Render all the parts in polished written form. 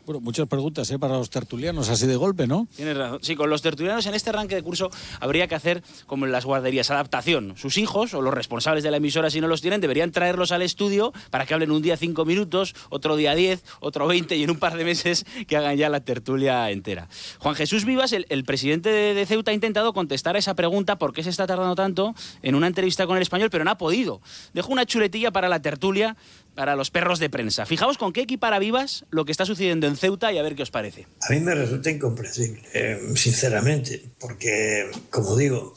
Bueno, muchas preguntas para los tertulianos, así de golpe, ¿no? Tienes razón. Sí, con los tertulianos en este arranque de curso habría que hacer como en las guarderías, adaptación. Sus hijos o los responsables de la emisora, si no los tienen, deberían traerlos al estudio para que hablen un día 5 minutos, otro día 10, otro 20 y en un par de meses que hagan ya la tertulia entera. Juan Jesús Vivas, el presidente de Ceuta, ha intentado contestar a esa pregunta, ¿por qué se está tardando tanto?, en una entrevista con El Español, pero no ha podido. Dejó una chuletilla para la tertulia, para los perros de prensa. Fijaos con qué equipara Vivas lo que está sucediendo en Ceuta y a ver qué os parece. A mí me resulta incomprensible, sinceramente, porque, como digo,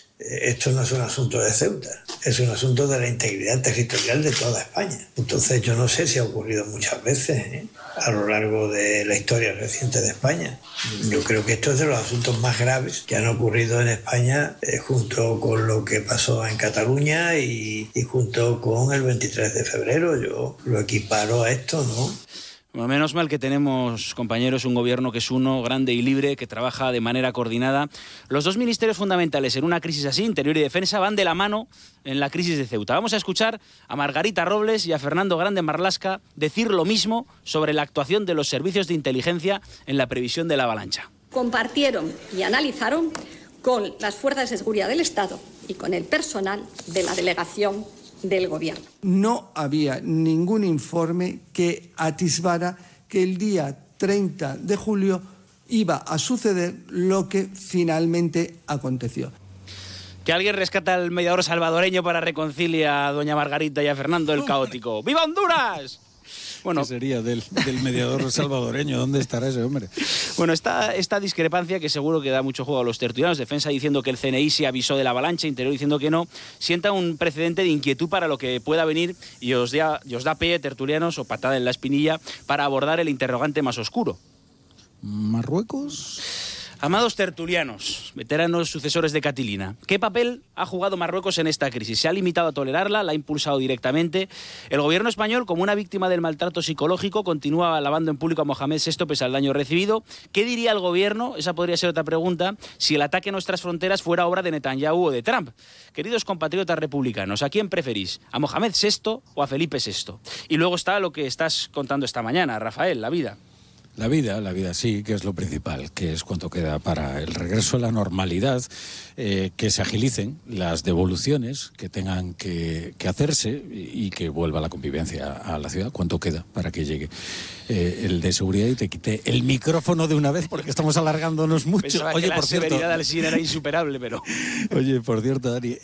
esto no es un asunto de Ceuta, es un asunto de la integridad territorial de toda España. Entonces yo no sé si ha ocurrido muchas veces a lo largo de la historia reciente de España. Yo creo que esto es de los asuntos más graves que han ocurrido en España, junto con lo que pasó en Cataluña y junto con el 23 de febrero. Yo lo equiparo a esto, ¿no? Bueno, menos mal que tenemos, compañeros, un gobierno que es uno, grande y libre, que trabaja de manera coordinada. Los dos ministerios fundamentales en una crisis así, Interior y Defensa, van de la mano en la crisis de Ceuta. Vamos a escuchar a Margarita Robles y a Fernando Grande Marlaska decir lo mismo sobre la actuación de los servicios de inteligencia en la previsión de la avalancha. Compartieron y analizaron con las fuerzas de seguridad del Estado y con el personal de la delegación del gobierno. No había ningún informe que atisbara que el día 30 de julio iba a suceder lo que finalmente aconteció. Que alguien rescata al mediador salvadoreño para reconciliar a doña Margarita y a Fernando el caótico. ¡Viva Honduras! Bueno, ¿qué sería del mediador salvadoreño? ¿Dónde estará ese hombre? Bueno, esta discrepancia, que seguro que da mucho juego a los tertulianos, Defensa diciendo que el CNI se avisó de la avalancha, Interior diciendo que no, sienta un precedente de inquietud para lo que pueda venir y os da pie, tertulianos, o patada en la espinilla, para abordar el interrogante más oscuro. ¿Marruecos? Amados tertulianos, veteranos sucesores de Catilina, ¿qué papel ha jugado Marruecos en esta crisis? ¿Se ha limitado a tolerarla? ¿La ha impulsado directamente? El gobierno español, como una víctima del maltrato psicológico, continúa alabando en público a Mohamed VI pese al daño recibido. ¿Qué diría el gobierno? Esa podría ser otra pregunta, si el ataque a nuestras fronteras fuera obra de Netanyahu o de Trump. Queridos compatriotas republicanos, ¿a quién preferís? ¿A Mohamed VI o a Felipe VI? Y luego está lo que estás contando esta mañana, Rafael, la vida. La vida sí, que es lo principal, que es cuanto queda para el regreso a la normalidad, que se agilicen las devoluciones que tengan que hacerse y que vuelva la convivencia a la ciudad. ¿Cuánto queda para que llegue el de seguridad y te quite el micrófono de una vez porque estamos alargándonos mucho? Pensaba Oye, que por la cierto, severidad del cine era insuperable, pero... Oye, por cierto, Dani,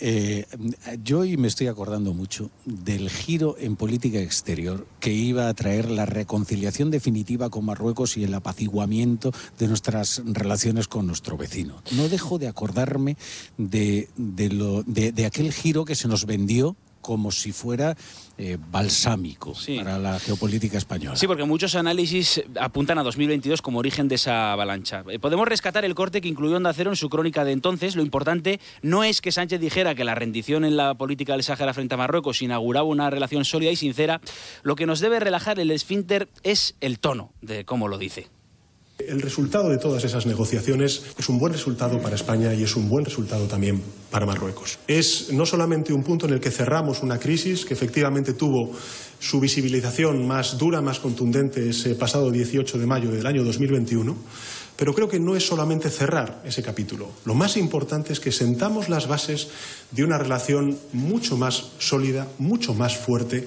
yo hoy me estoy acordando mucho del giro en política exterior que iba a traer la reconciliación definitiva con Marruecos y el apaciguamiento de nuestras relaciones con nuestro vecino. No dejo de acordarme de aquel giro que se nos vendió como si fuera balsámico para la geopolítica española. Sí, porque muchos análisis apuntan a 2022 como origen de esa avalancha. Podemos rescatar el corte que incluyó Onda Cero en su crónica de entonces. Lo importante no es que Sánchez dijera que la rendición en la política del Sáhara frente a Marruecos inauguraba una relación sólida y sincera. Lo que nos debe relajar el esfínter es el tono de cómo lo dice. El resultado de todas esas negociaciones es un buen resultado para España y es un buen resultado también para Marruecos. Es no solamente un punto en el que cerramos una crisis que efectivamente tuvo su visibilización más dura, más contundente ese pasado 18 de mayo del año 2021, pero creo que no es solamente cerrar ese capítulo. Lo más importante es que sentamos las bases de una relación mucho más sólida, mucho más fuerte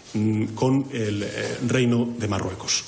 con el Reino de Marruecos.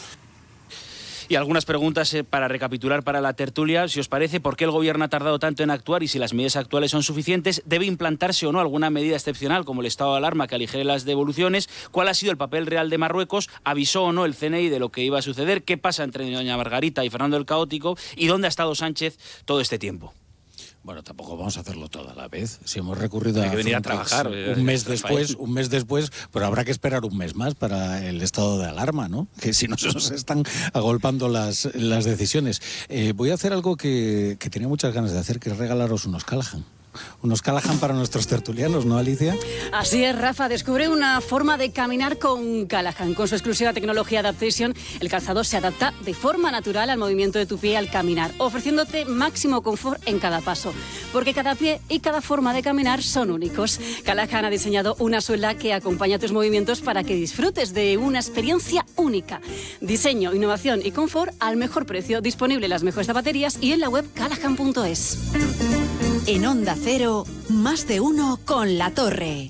Y algunas preguntas para recapitular para la tertulia. Si os parece, ¿por qué el gobierno ha tardado tanto en actuar y si las medidas actuales son suficientes? ¿Debe implantarse o no alguna medida excepcional como el estado de alarma que aligere las devoluciones? ¿Cuál ha sido el papel real de Marruecos? ¿Avisó o no el CNI de lo que iba a suceder? ¿Qué pasa entre doña Margarita y Fernando el Caótico? ¿Y dónde ha estado Sánchez todo este tiempo? Bueno, tampoco vamos a hacerlo todo a la vez. Si hemos recurrido Hay que venir a trabajar un mes después, pero habrá que esperar un mes más para el estado de alarma, ¿no? Que si no se nos están agolpando las decisiones. Voy a hacer algo que tenía muchas ganas de hacer, que es regalaros unos Callahan. unos Callahan para nuestros tertulianos, ¿no, Alicia? Así es, Rafa. Descubre una forma de caminar con Callahan. Con su exclusiva tecnología Adaptation, el calzado se adapta de forma natural al movimiento de tu pie al caminar, ofreciéndote máximo confort en cada paso. Porque cada pie y cada forma de caminar son únicos. Callahan ha diseñado una suela que acompaña tus movimientos para que disfrutes de una experiencia única. Diseño, innovación y confort al mejor precio. Disponible en las mejores zapaterías y en la web callahan.es. En Onda Cero, más de uno con La Torre.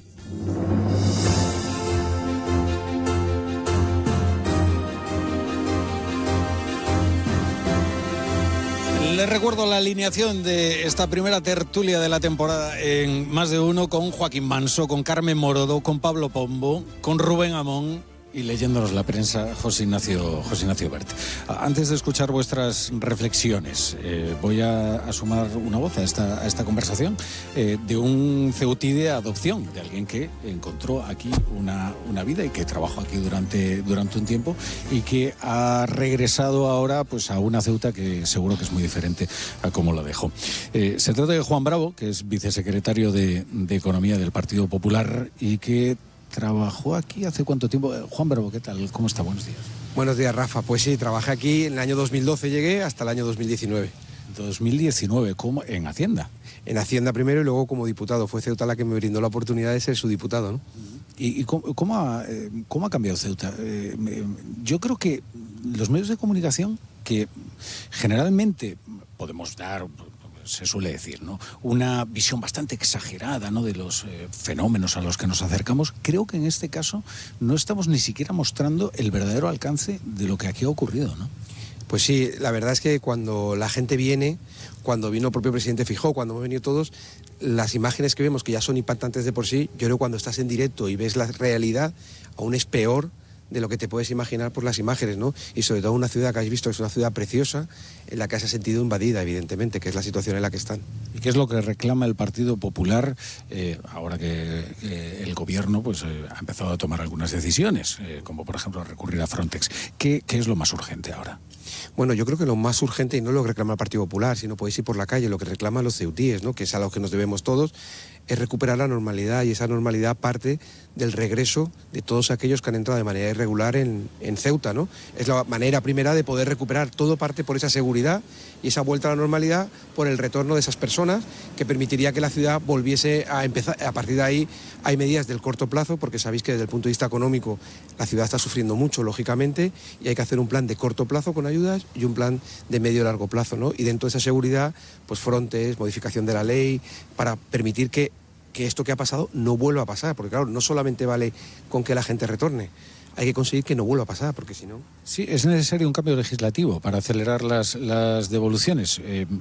Les recuerdo la alineación de esta primera tertulia de la temporada en Más de Uno, con Joaquín Manso, con Carmen Morodo, con Pablo Pombo, con Rubén Amón y leyéndonos la prensa, José Ignacio Bert. Antes de escuchar vuestras reflexiones, voy a sumar una voz a esta conversación de un ceutí de adopción, de alguien que encontró aquí una vida y que trabajó aquí durante un tiempo y que ha regresado ahora pues a una Ceuta que seguro que es muy diferente a cómo la dejó. Se trata de Juan Bravo, que es vicesecretario de Economía del Partido Popular y que trabajó aquí hace cuánto tiempo. Juan Bravo, ¿qué tal? ¿Cómo está? Buenos días. Buenos días, Rafa. Pues sí, trabajé aquí en el año 2012, llegué hasta el año 2019. 2019, ¿cómo? En Hacienda. En Hacienda primero y luego como diputado. Fue Ceuta la que me brindó la oportunidad de ser su diputado, ¿no? ¿Y cómo ha cambiado Ceuta? Yo creo que los medios de comunicación, que generalmente podemos dar, se suele decir, ¿no?, una visión bastante exagerada, ¿no?, de los fenómenos a los que nos acercamos, creo que en este caso no estamos ni siquiera mostrando el verdadero alcance de lo que aquí ha ocurrido, ¿no? Pues sí, la verdad es que cuando la gente viene, cuando vino el propio presidente Feijóo, cuando hemos venido todos, las imágenes que vemos, que ya son impactantes de por sí, yo creo que cuando estás en directo y ves la realidad, aún es peor de lo que te puedes imaginar por las imágenes, ¿no? Y sobre todo una ciudad que has visto, que es una ciudad preciosa, en la que se ha sentido invadida, evidentemente, que es la situación en la que están. ¿Y qué es lo que reclama el Partido Popular ahora que el gobierno pues ha empezado a tomar algunas decisiones, como por ejemplo recurrir a Frontex? ¿Qué es lo más urgente ahora? Bueno, yo creo que lo más urgente, y no lo reclama el Partido Popular, sino podéis ir por la calle, lo que reclaman los ceutíes, ¿no?, que es a lo que nos debemos todos, es recuperar la normalidad, y esa normalidad parte del regreso de todos aquellos que han entrado de manera irregular en Ceuta, ¿no? Es la manera primera de poder recuperar, todo parte por esa seguridad y esa vuelta a la normalidad, por el retorno de esas personas, que permitiría que la ciudad volviese a empezar. A partir de ahí hay medidas del corto plazo, porque sabéis que desde el punto de vista económico la ciudad está sufriendo mucho, lógicamente, y hay que hacer un plan de corto plazo con ayudas y un plan de medio y largo plazo, ¿no? Y dentro de esa seguridad, pues Frontex, modificación de la ley, para permitir que esto que ha pasado no vuelva a pasar, porque claro, no solamente vale con que la gente retorne, hay que conseguir que no vuelva a pasar, porque si no... Sí, es necesario un cambio legislativo para acelerar las devoluciones.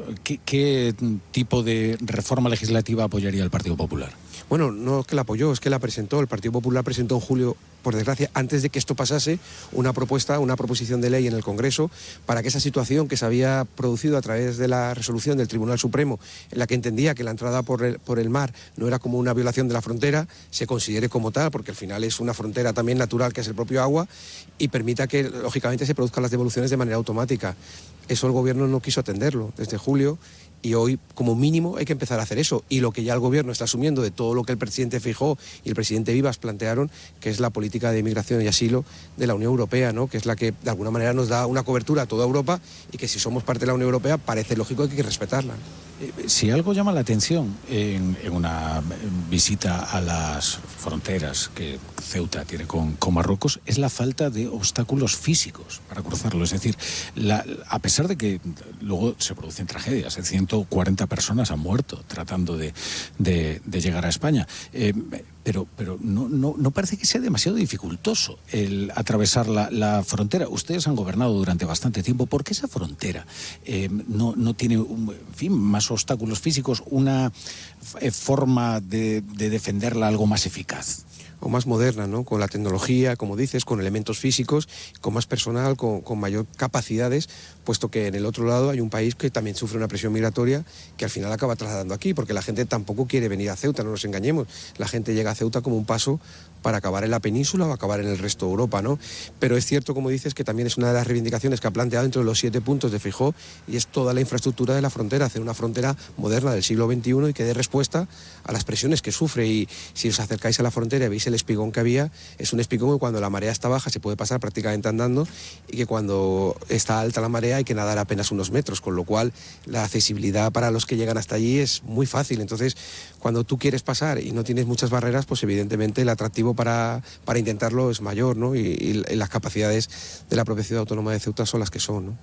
¿Qué tipo de reforma legislativa apoyaría el Partido Popular? Bueno, no es que la apoyó, es que la presentó. El Partido Popular presentó en julio, por desgracia, antes de que esto pasase, una proposición de ley en el Congreso para que esa situación que se había producido a través de la resolución del Tribunal Supremo, en la que entendía que la entrada por el mar no era como una violación de la frontera, se considere como tal, porque al final es una frontera también natural, que es el propio agua, y permita que, lógicamente, se produzcan las devoluciones de manera automática. Eso el Gobierno no quiso atenderlo desde julio. Y hoy, como mínimo, hay que empezar a hacer eso. Y lo que ya el Gobierno está asumiendo de todo lo que el presidente Feijóo y el presidente Vivas plantearon, que es la política de migración y asilo de la Unión Europea, ¿no?, que es la que de alguna manera nos da una cobertura a toda Europa, y que si somos parte de la Unión Europea parece lógico que hay que respetarla. Si algo llama la atención en una visita a las fronteras que Ceuta tiene con Marruecos, es la falta de obstáculos físicos para cruzarlo. Es decir, a pesar de que luego se producen tragedias, 140 personas han muerto tratando de llegar a España, pero no parece que sea demasiado dificultoso el atravesar la frontera. Ustedes han gobernado durante bastante tiempo. ¿Por qué esa frontera no tiene, más obstáculos físicos, una forma de defenderla algo más eficaz? o más moderna, ¿no? Con la tecnología, como dices, con elementos físicos, con más personal, con mayor capacidades, puesto que en el otro lado hay un país que también sufre una presión migratoria que al final acaba trasladando aquí, porque la gente tampoco quiere venir a Ceuta, no nos engañemos. La gente llega a Ceuta como un paso para acabar en la península o acabar en el resto de Europa, ¿no? Pero es cierto, como dices, que también es una de las reivindicaciones que ha planteado entre los 7 puntos de Feijóo, y es toda la infraestructura de la frontera, hacer una frontera moderna del siglo XXI y que dé respuesta a las presiones que sufre. Y si os acercáis a la frontera y veis el espigón que había, es un espigón que cuando la marea está baja se puede pasar prácticamente andando, y que cuando está alta la marea hay que nadar apenas unos metros, con lo cual la accesibilidad para los que llegan hasta allí es muy fácil. Entonces, cuando tú quieres pasar y no tienes muchas barreras, pues evidentemente el atractivo para intentarlo es mayor, ¿no? Y las capacidades de la propia ciudad autónoma de Ceuta son las que son, ¿no?